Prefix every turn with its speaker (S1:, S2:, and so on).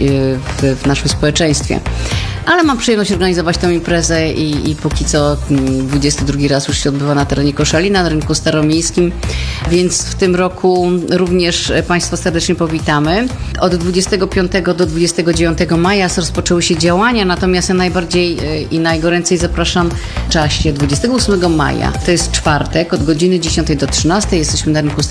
S1: w naszym społeczeństwie. Ale mam przyjemność organizować tę imprezę i póki co 22 raz już się odbywa na terenie Koszalina, na rynku staromiejskim, więc w tym roku również Państwa serdecznie powitamy. Od 25 do 29 maja rozpoczęły się działania, natomiast ja najbardziej i najgoręcej zapraszam w czasie 28 maja. To jest czwartek, od godziny 10 do 13 jesteśmy na rynku